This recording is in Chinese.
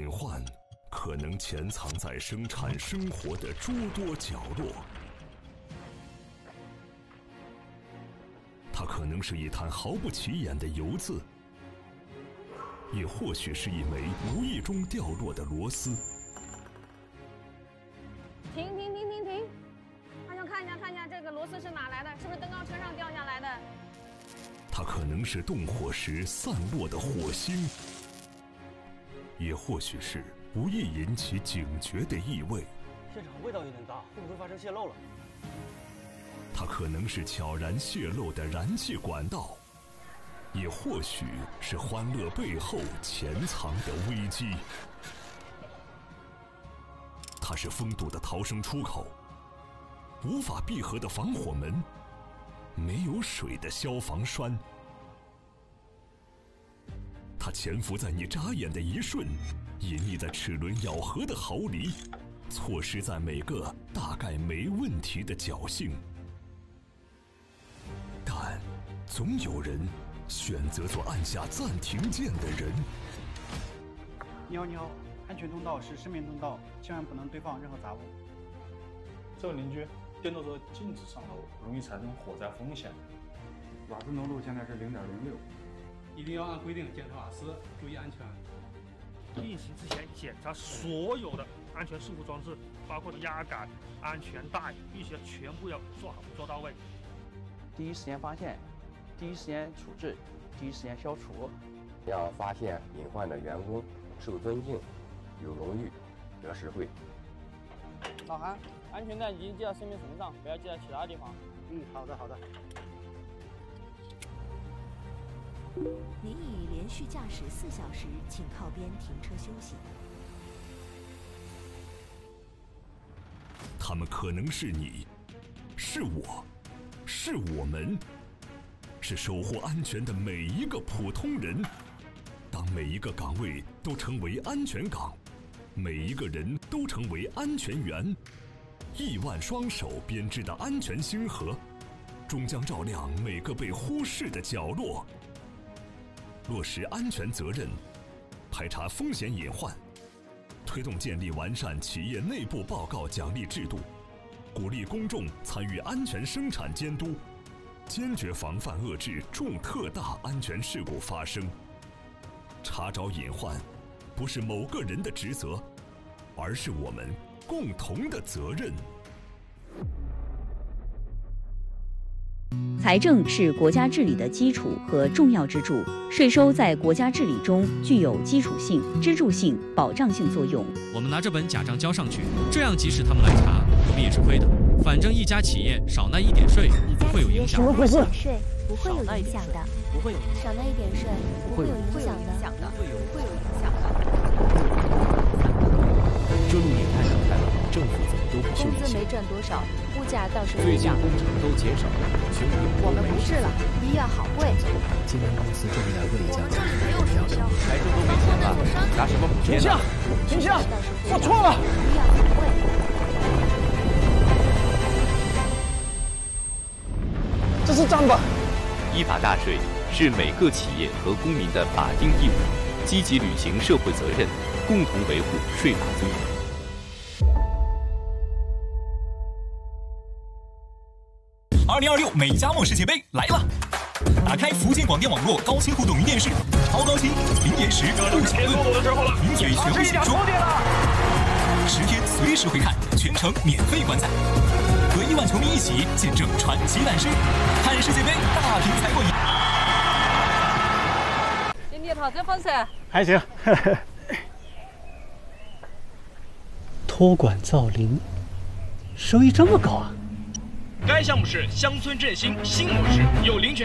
隐患可能潜藏在生产生活的诸多角落。它可能是一滩毫不起眼的油渍，也或许是一枚无意中掉落的螺丝。 停！大家看一下，这个螺丝是哪来的？是不是登高车上掉下来的？ 它可能是动火时散落的火星，也或许是不易引起警觉的异味。 现场味道有点大，会不会发生泄漏了？ 它可能是悄然泄漏的燃气管道，也或许是欢乐背后潜藏的危机。它是封堵的逃生出口，无法闭合的防火门，没有水的消防栓。它潜伏在你眨眼的一瞬，隐匿在齿轮咬合的毫厘，错失在每个大概没问题的侥幸。但总有人选择做按下暂停键的人。 你好，安全通道是生命通道，千万不能堆放任何杂物。 这位邻居，电动车禁止上楼，容易产生火灾风险。 瓦斯浓度现在是0.06， 一定要按规定检查瓦斯，注意安全。 运行之前检查所有的安全事故装置，包括压杆、安全带，必须全部要做好做到位。 第一时间发现，第一时间处置，第一时间消除。 要发现隐患的员工受尊敬、有荣誉、得实惠。 老韩，安全带已经系到生命绳上，不要系在其他地方。 好的。 您已连续驾驶4小时，请靠边停车休息。 他们可能是你，是我，是我们，是守护安全的每一个普通人。当每一个岗位都成为安全岗，每一个人都成为安全员，亿万双手编织的安全星河，终将照亮每个被忽视的角落。落实安全责任，排查风险隐患，推动建立完善企业内部报告奖励制度，鼓励公众参与安全生产监督，坚决防范遏制重特大安全事故发生。查找隐患，不是某个人的职责，而是我们共同的责任。 财政是国家治理的基础和重要支柱，税收在国家治理中具有基础性、支柱性、保障性作用。 我们拿着本假账交上去，这样即使他们来查，我们也是亏的。反正一家企业少纳一点税不会有影响。 怎么回事？税不会有影响的， 不会有影响。 少纳一点税不会有影响的， 不会有影响的。 这路也太难开了，政府怎么都不修一下。 工资没赚多少，物价倒是最近工程都减少了，穷人我们不是了，医院好贵。 今年公司终于来问一下这里没有学校， 财政都没钱了，拿什么补贴呢？ 停下！我错了。 医院好贵。 这是账本。 依法纳税是每个企业和公民的法定义务，积极履行社会责任，共同维护税法尊严。 2026美加墨世界杯来了！打开福建广电网络高清互动云电视，超高清、零延时、不抢论，名嘴全部解说，10天随时回看，全程免费观赛，和亿万球迷一起见证传奇诞生，看世界杯大屏才过瘾。 今天跑这风噻， 还行。托管造林，收益这么高啊！ 该项目是乡村振兴新模式，有林权。